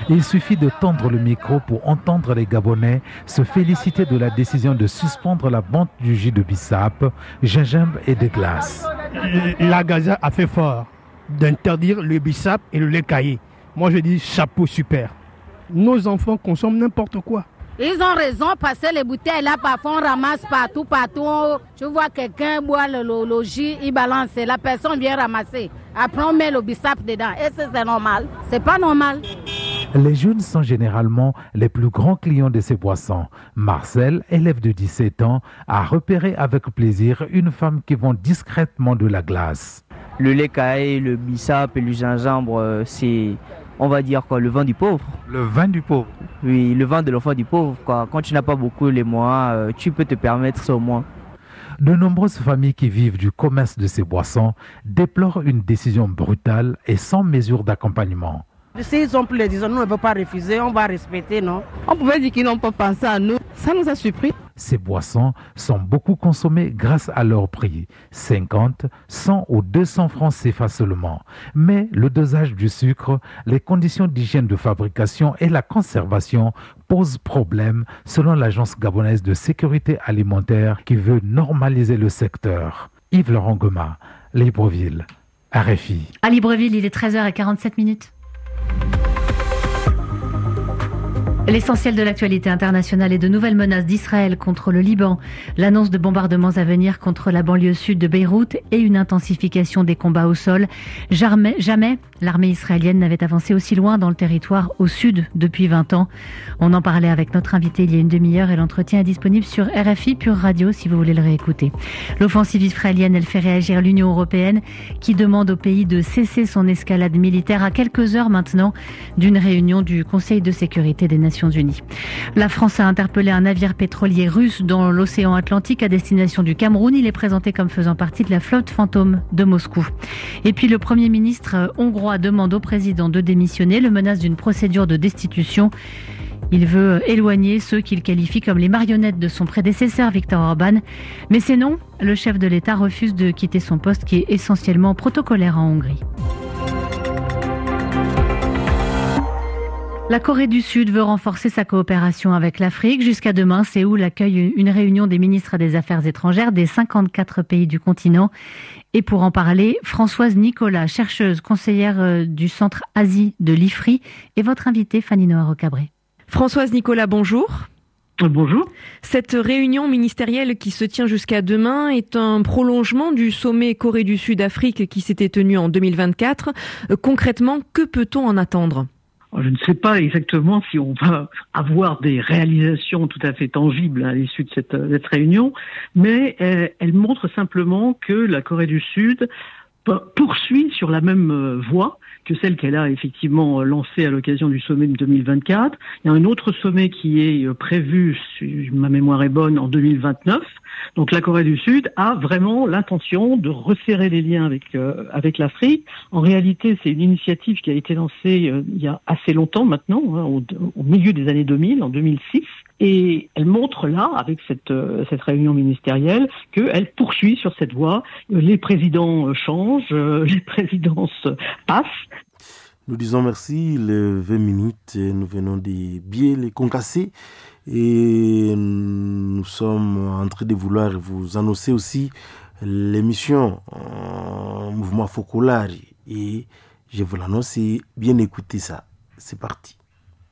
Il suffit de tendre le micro pour entendre les Gabonais se féliciter de la décision de suspendre la vente du jus de bissap, gingembre et de glace. La Gaza a fait fort d'interdire le bissap et le lait caillé. Moi je dis chapeau, super. Nos enfants consomment n'importe quoi. Ils ont raison parce que les bouteilles là parfois on ramasse partout. Tu vois quelqu'un boire le jus, il balance, la personne vient ramasser. Après on met le bissap dedans. Est-ce que c'est normal? C'est pas normal. Les jeunes sont généralement les plus grands clients de ces boissons. Marcel, élève de 17 ans, a repéré avec plaisir une femme qui vend discrètement de la glace. Le lait caillé, le bissap et le gingembre, c'est, on va dire quoi, le vin du pauvre. Le vin du pauvre? Oui, le vin de l'enfant du pauvre, quoi. Quand tu n'as pas beaucoup les moyens, tu peux te permettre ça au moins. De nombreuses familles qui vivent du commerce de ces boissons déplorent une décision brutale et sans mesure d'accompagnement. S'ils ont pris les décisions, nous ne pouvons pas refuser, on va respecter, non? On pouvait dire qu'ils n'ont pas pensé à nous. Ça nous a surpris. Ces boissons sont beaucoup consommées grâce à leur prix, 50, 100 ou 200 francs CFA seulement. Mais le dosage du sucre, les conditions d'hygiène de fabrication et la conservation posent problème selon l'Agence gabonaise de sécurité alimentaire qui veut normaliser le secteur. Yves Laurent Goma, Libreville, RFI. À Libreville, il est 13h47. L'essentiel de l'actualité internationale est de nouvelles menaces d'Israël contre le Liban, l'annonce de bombardements à venir contre la banlieue sud de Beyrouth et une intensification des combats au sol. Jamais l'armée israélienne n'avait avancé aussi loin dans le territoire au sud depuis 20 ans. On en parlait avec notre invité il y a une demi-heure et l'entretien est disponible sur RFI Pure Radio si vous voulez le réécouter. L'offensive israélienne, elle fait réagir l'Union européenne qui demande au pays de cesser son escalade militaire à quelques heures maintenant d'une réunion du Conseil de sécurité des Nations Unies. La France a interpellé un navire pétrolier russe dans l'océan Atlantique à destination du Cameroun. Il est présenté comme faisant partie de la flotte fantôme de Moscou. Et puis le Premier ministre hongrois demande au président de démissionner, le menace d'une procédure de destitution. Il veut éloigner ceux qu'il qualifie comme les marionnettes de son prédécesseur Viktor Orban. Mais c'est non, le chef de l'État refuse de quitter son poste qui est essentiellement protocolaire en Hongrie. La Corée du Sud veut renforcer sa coopération avec l'Afrique. Jusqu'à demain, Séoul accueille une réunion des ministres des Affaires étrangères des 54 pays du continent. Et pour en parler, Françoise Nicolas, chercheuse conseillère du Centre Asie de l'IFRI, et votre invitée Fanny Noël-Rocabré. Françoise Nicolas, bonjour. Bonjour. Cette réunion ministérielle qui se tient jusqu'à demain est un prolongement du sommet Corée du Sud-Afrique qui s'était tenu en 2024. Concrètement, que peut-on en attendre ? Je ne sais pas exactement si on va avoir des réalisations tout à fait tangibles à l'issue de cette réunion, mais elle montre simplement que la Corée du Sud poursuit sur la même voie que celle qu'elle a effectivement lancée à l'occasion du sommet de 2024. Il y a un autre sommet qui est prévu, si ma mémoire est bonne, en 2029. Donc la Corée du Sud a vraiment l'intention de resserrer les liens avec l'Afrique. En réalité, c'est une initiative qui a été lancée il y a assez longtemps maintenant, au milieu des années 2000, en 2006. Et elle montre là, avec cette réunion ministérielle, qu'elle poursuit sur cette voie. Les présidents changent, les présidences passent. Nous disons merci, les 20 minutes, nous venons de bien les concasser. Et nous sommes en train de vouloir vous annoncer aussi l'émission Mouvement Focolare. Et je vous l'annonce, bien écoutez ça. C'est parti.